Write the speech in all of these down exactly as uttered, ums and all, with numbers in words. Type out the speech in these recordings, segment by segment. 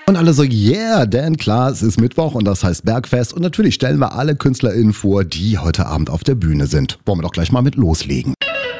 Und alle so, yeah, denn klar, es ist Mittwoch und das heißt Bergfest. Und natürlich stellen wir alle KünstlerInnen vor, die heute Abend auf der Bühne sind. Wollen wir doch gleich mal mit loslegen.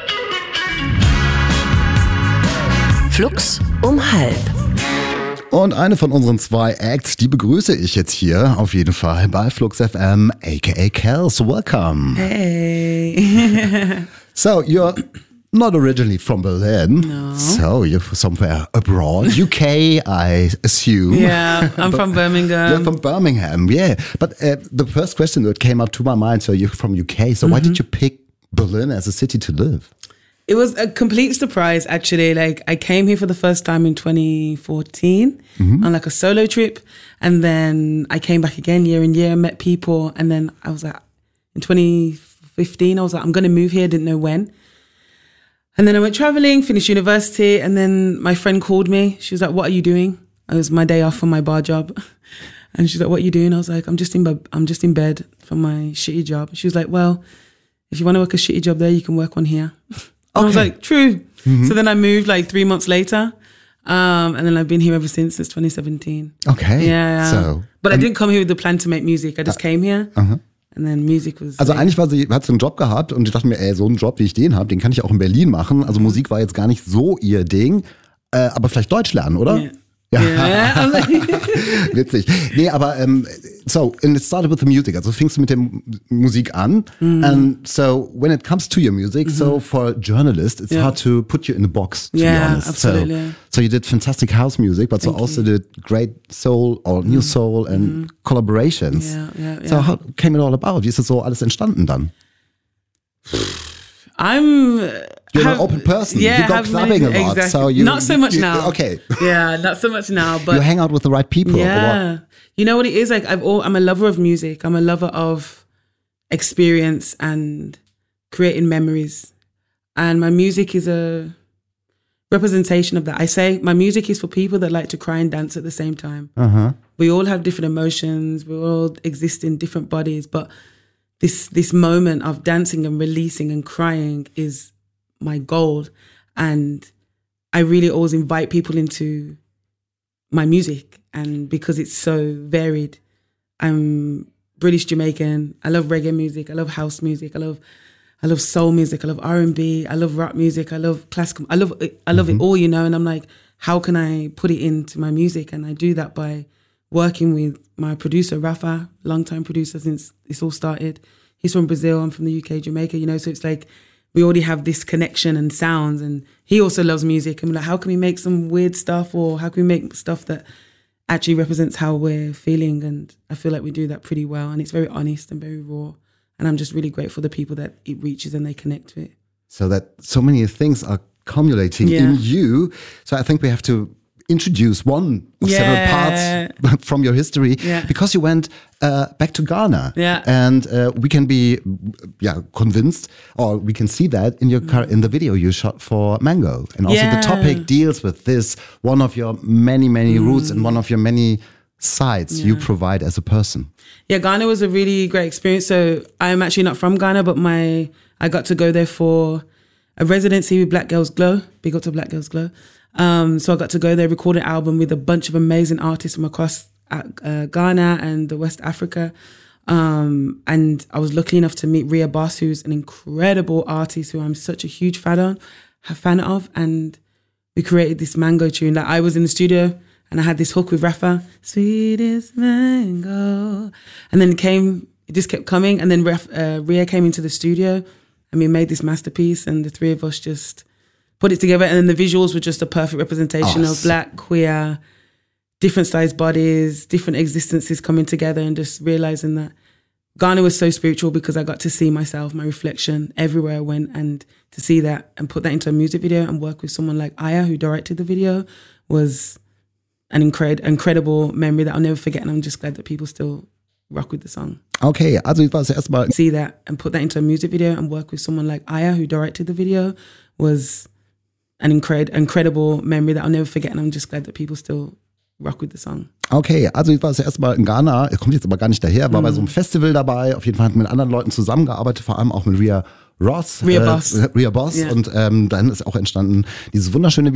Flux um halb. Und eine von unseren zwei Acts, die begrüße ich jetzt hier auf jeden Fall bei Flux F M, aka Kels. Welcome. Hey. So, you're not originally from Berlin. No. So, you're somewhere abroad. U K, I assume. Yeah, I'm from Birmingham. You're from Birmingham, yeah. But uh, the first question that came up to my mind, so you're from U K, so mm-hmm. why did you pick Berlin as a city to live? It was a complete surprise, actually. Like, I came here for the first time in twenty fourteen mm-hmm. on like a solo trip. And then I came back again year and year, met people. And then I was like, in twenty fifteen, I was like, I'm going to move here. Didn't know when. And then I went traveling, finished university. And then my friend called me. She was like, what are you doing? It was my day off from my bar job. And she's like, what are you doing? I was like, I'm just in bed. I'm just in bed from my shitty job. She was like, well, if you want to work a shitty job there, you can work one here. Okay. I was like, true. Mm-hmm. So then I moved like three months later. Um, and then I've been here ever since, since twenty seventeen. Okay. Yeah. So, but I didn't come here with the plan to make music. I just uh, came here. Uh-huh. And then music was... Also like, eigentlich war sie, hat sie einen Job gehabt und ich dachte mir, ey, so einen Job, wie ich den habe, den kann ich auch in Berlin machen. Also Musik war jetzt gar nicht so ihr Ding. Äh, aber vielleicht Deutsch lernen, oder? Yeah. Ja. Yeah. Witzig. Nee, aber um, so, and it started with the music. Also fingst du mit der Musik an. Mm. And so, when it comes to your music, mm-hmm. so for a journalist, it's yeah. hard to put you in a box, to yeah, be honest. Absolutely. So, so you did fantastic house music, but Thank so also you. did great soul or new soul and mm-hmm. collaborations. Yeah, yeah, yeah. So how came it all about? Wie ist das so alles entstanden dann? I'm... You're have, an open person. Yeah, you go clubbing many, a lot. Exactly. So you, not so much you, now. Okay. Yeah, not so much now. But you hang out with the right people. Yeah. Or what? You know what it is? Like I've all, I'm a lover of music. I'm a lover of experience and creating memories. And my music is a representation of that. I say my music is for people that like to cry and dance at the same time. Uh-huh. We all have different emotions. We all exist in different bodies. But this this moment of dancing and releasing and crying is my goal. And I really always invite people into my music. And because it's so varied, I'm British Jamaican. I love reggae music. I love house music. I love I love soul music. I love R and B. I love rap music. I love classical. I love I love mm-hmm. it all, you know. And I'm like, how can I put it into my music? And I do that by working with my producer, Rafa, longtime producer since this all started. He's from Brazil. I'm from the U K, Jamaica, you know. So it's like we already have this connection and sounds. And he also loves music. And we're like, how can we make some weird stuff, or how can we make stuff that actually represents how we're feeling? And I feel like we do that pretty well. And it's very honest and very raw. And I'm just really grateful for the people that it reaches and they connect to it. So that so many things are cumulating yeah. in you. So I think we have to introduce one of yeah. several parts from your history yeah. because you went uh, back to Ghana. Yeah. And uh, we can be yeah, convinced, or we can see that in your car, in the video you shot for Mango. And also yeah. the topic deals with this, one of your many, many mm. roots and one of your many sides yeah. you provide as a person. Yeah, Ghana was a really great experience. So I'm actually not from Ghana, but my I got to go there for a residency with Black Girls Glow. Big up to Black Girls Glow. Um, so I got to go there, record an album with a bunch of amazing artists from across uh, Ghana and the West Africa. Um, and I was lucky enough to meet Ria Boss, who's an incredible artist who I'm such a huge fan of, a fan of. And we created this Mango tune. Like I was in the studio and I had this hook with Rafa, sweetest mango. And then it came, it just kept coming. And then Raf, uh, Ria came into the studio and we made this masterpiece, and the three of us just put it together. And then the visuals were just a perfect representation oh, of black, queer, different sized bodies, different existences coming together, and just realizing that Ghana was so spiritual because I got to see myself, my reflection everywhere I went, and to see that and put that into a music video and work with someone like Aya, who directed the video, was an incred- incredible memory that I'll never forget. And I'm just glad that people still rock with the song. Okay, also ich war das erste Mal. See that and put that into a music video and work with someone like Aya, who directed the video, was an incred- incredible memory that I'll never forget. And I'm just glad that people still rock with the song. Okay, also ich war das erste Mal in Ghana, kommt jetzt aber gar nicht daher, war mm. bei so einem Festival dabei, auf jeden Fall hat mit anderen Leuten zusammengearbeitet, vor allem auch mit Ria Ross. Ria Boss. Äh, Ria Boss. Yeah. Und ähm, dann ist auch entstanden dieses wunderschöne